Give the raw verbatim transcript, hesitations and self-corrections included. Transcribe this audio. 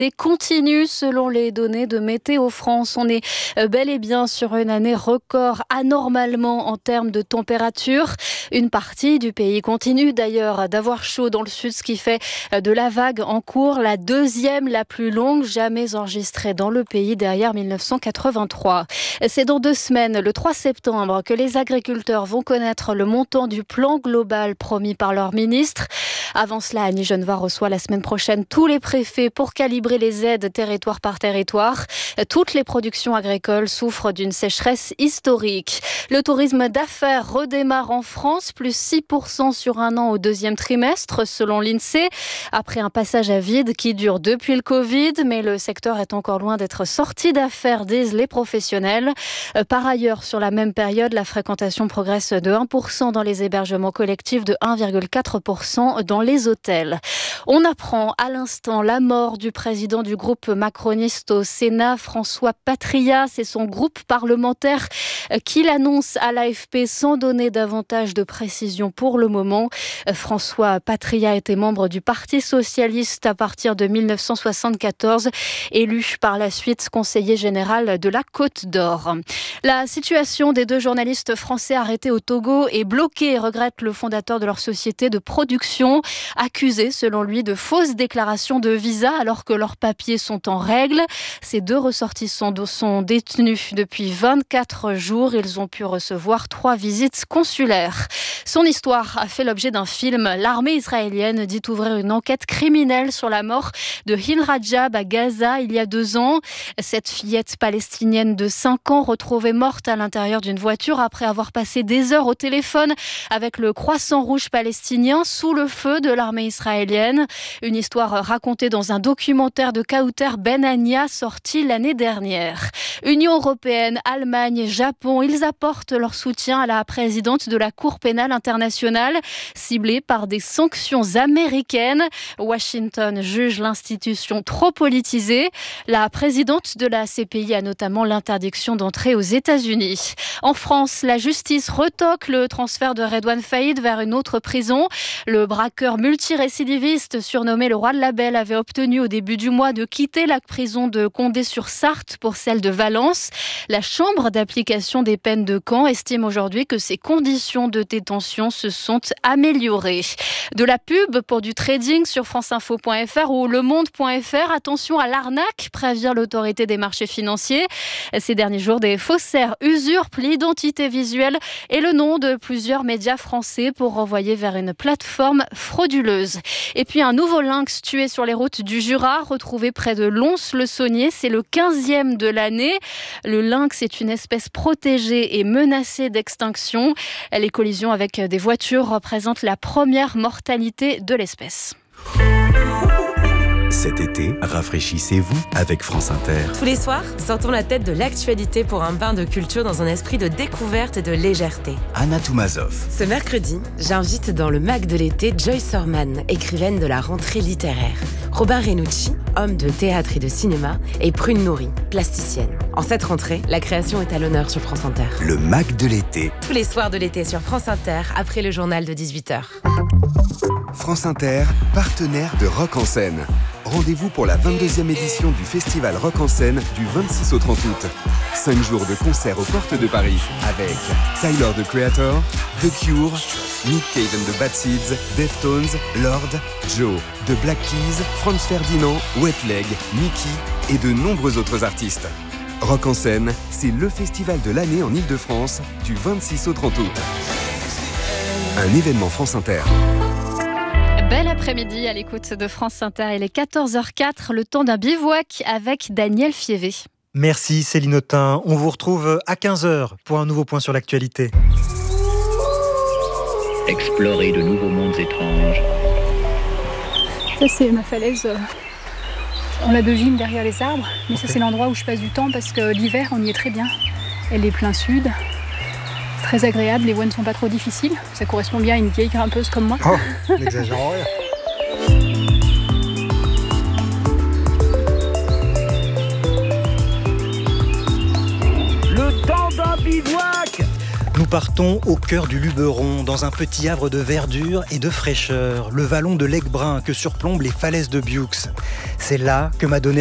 Continue selon les données de Météo France. On est bel et bien sur une année record anormalement en termes de température. Une partie du pays continue d'ailleurs d'avoir chaud dans le sud, ce qui fait de la vague en cours la deuxième la plus longue jamais enregistrée dans le pays derrière mille neuf cent quatre-vingt-trois. C'est dans deux semaines, le trois septembre, que les agriculteurs vont connaître le montant du plan global promis par leur ministre. Avant cela, Annie Genevard reçoit la semaine prochaine tous les préfets pour calibrer les aides territoire par territoire. Toutes les productions agricoles souffrent d'une sécheresse historique. Le tourisme d'affaires redémarre en France, plus six pour cent sur un an au deuxième trimestre, selon l'INSEE, après un passage à vide qui dure depuis le Covid, mais le secteur est encore loin d'être sorti d'affaires, disent les professionnels. Par ailleurs, sur la même période, la fréquentation progresse de un pour cent dans les hébergements collectifs, de un virgule quatre pour cent dans les hôtels. On apprend à l'instant la mort du président du groupe macroniste au Sénat, François Patriat. C'est son groupe parlementaire qui l'annonce à l'A F P sans donner davantage de précision pour le moment. François Patriat était membre du Parti socialiste à partir de mille neuf cent soixante-quatorze, élu par la suite conseiller général de la Côte d'Or. La situation des deux journalistes français arrêtés au Togo est bloquée, regrette le fondateur de leur société de production, accusé selon lui de fausses déclarations de visa alors que leurs papiers sont en règle. Ces deux ressortissants sont détenus depuis vingt-quatre jours. Ils ont pu recevoir trois visites consulaires. Son histoire a fait l'objet d'un film. L'armée israélienne dit ouvrir une enquête criminelle sur la mort de Hind Rajab à Gaza il y a deux ans. Cette fillette palestinienne de cinq ans retrouvée morte à l'intérieur d'une voiture après avoir passé des heures au téléphone avec le Croissant Rouge palestinien sous le feu de l'armée israélienne. Une histoire racontée dans un documentaire de Kauter Ben-Ania sorti l'année dernière. Union européenne, Allemagne, Japon, ils apportent leur soutien à la présidente de la Cour pénale internationale, ciblée par des sanctions américaines. Washington juge l'institution trop politisée. La présidente de la C P I a notamment l'interdiction d'entrer aux États-Unis. En France, la justice retoque le transfert de Redouane Faïd vers une autre prison. Le braqueur multirécidiviste surnommé le Roi de la Belle avait obtenu au début du mois de quitter la prison de Condé-sur-Sarthe pour celle de Valence. La chambre d'application des peines de Caen estime aujourd'hui que ses conditions de détention se sont améliorées. De la pub pour du trading sur franceinfo point f r ou lemonde point f r. Attention à l'arnaque, prévient l'autorité des marchés financiers. Ces derniers jours, des faussaires usurpent l'identité visuelle et le nom de plusieurs médias français pour renvoyer vers une plateforme frauduleuse. Et puis un nouveau lynx tué sur les routes du Jura, retrouvé près de Lons-le-Saunier. C'est le quinzième de l'année. Le lynx est une espèce protégée et menacée d'extinction. Les collisions avec des voitures représentent la première mortalité de l'espèce. Cet été, rafraîchissez-vous avec France Inter. Tous les soirs, sortons la tête de l'actualité pour un bain de culture dans un esprit de découverte et de légèreté. Anna Toumazov. Ce mercredi, j'invite dans le Mag de l'été Joyce Orman, écrivaine de la rentrée littéraire. Robin Renucci, homme de théâtre et de cinéma, et Prune Nourri, plasticienne. En cette rentrée, la création est à l'honneur sur France Inter. Le Mag de l'été. Tous les soirs de l'été sur France Inter, après le journal de dix-huit heures. France Inter, partenaire de Rock en scène. Rendez-vous pour la vingt-deuxième édition du Festival Rock en scène du vingt-six au trente août. Cinq jours de concerts aux portes de Paris avec Tyler, the Creator, The Cure, Nick Cave and the Bad Seeds, Deftones, Lord, Joe, The Black Keys, Franz Ferdinand, Wet Leg, Mickey et de nombreux autres artistes. Rock en scène, c'est le festival de l'année en Ile-de-France du vingt-six au trente août. Un événement France Inter. Bel après-midi à l'écoute de France Inter. Il est quatorze heures quatre, le temps d'un bivouac avec Daniel Fievé. Merci Céline Autain. On vous retrouve à quinze heures pour un nouveau point sur l'actualité. Explorer de nouveaux mondes étranges. Ça c'est ma falaise en la de gym derrière les arbres. Mais okay. Ça c'est l'endroit où je passe du temps parce que l'hiver on y est très bien. Elle est plein sud. Très agréable, les voies ne sont pas trop difficiles. Ça correspond bien à une vieille grimpeuse comme moi. Oh, n'exagérons rien. Le temps d'un bivouac. Nous partons au cœur du Luberon, dans un petit havre de verdure et de fraîcheur, le vallon de l'Aiguebrun que surplombent les falaises de Biux. C'est là que m'a donné